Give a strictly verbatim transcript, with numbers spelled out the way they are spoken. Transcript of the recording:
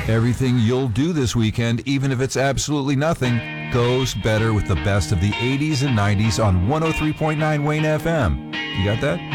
Everything you'll do this weekend, even if it's absolutely nothing, goes better with the best of the eighties and nineties on one oh three point nine Wayne F M. You got that?